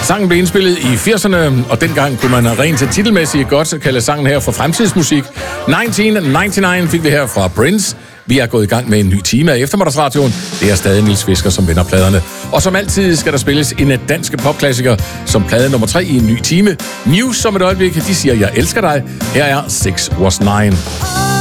Sangen blev indspillet i 80'erne, og dengang kunne man rent til titelmæssigt godt kalde sangen her for fremtidsmusik. 1999 fik vi her fra Prince. Vi er gået i gang med en ny time af Eftermiddagsradioen. Det er stadig Niels Fisker, som vender pladerne. Og som altid skal der spilles en dansk popklassiker som plade nummer 3 i en ny time. News om et øjeblik, de siger, jeg elsker dig. Her er 6 Was 9.